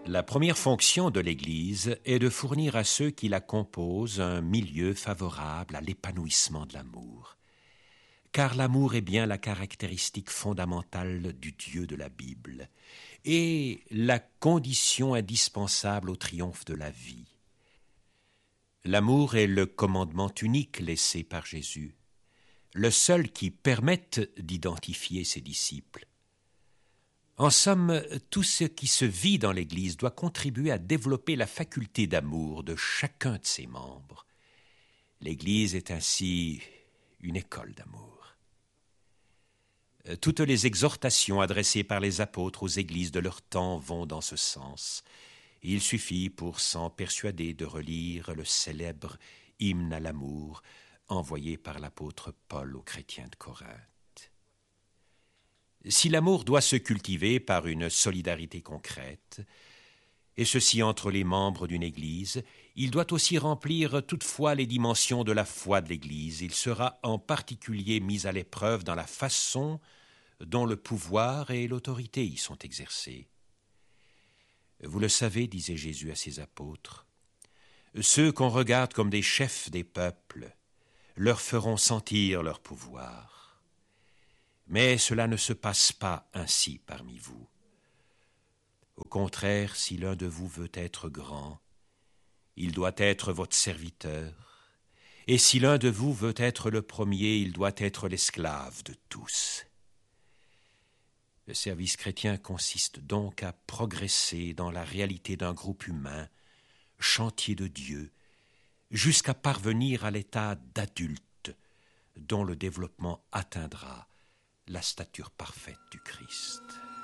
La première fonction de l'Église est de fournir à ceux qui la composent un milieu favorable à l'épanouissement de l'amour. Car l'amour est bien la caractéristique fondamentale du Dieu de la Bible et la condition indispensable au triomphe de la vie. L'amour est le commandement unique laissé par Jésus, le seul qui permette d'identifier ses disciples. En somme, tout ce qui se vit dans l'Église doit contribuer à développer la faculté d'amour de chacun de ses membres. L'Église est ainsi une école d'amour. Toutes les exhortations adressées par les apôtres aux églises de leur temps vont dans ce sens. Il suffit, pour s'en persuader, de relire le célèbre hymne à l'amour envoyé par l'apôtre Paul aux chrétiens de Corinthe. Si l'amour doit se cultiver par une solidarité concrète, et ceci entre les membres d'une Église, il doit aussi remplir toutefois les dimensions de la foi de l'Église. Il sera en particulier mis à l'épreuve dans la façon dont le pouvoir et l'autorité y sont exercés. Vous le savez, disait Jésus à ses apôtres, ceux qu'on regarde comme des chefs des peuples leur feront sentir leur pouvoir. Mais cela ne se passe pas ainsi parmi vous. Au contraire, si l'un de vous veut être grand, il doit être votre serviteur, et si l'un de vous veut être le premier, il doit être l'esclave de tous. Le service chrétien consiste donc à progresser dans la réalité d'un groupe humain, chantier de Dieu, jusqu'à parvenir à l'état d'adulte, dont le développement atteindra la stature parfaite du Christ.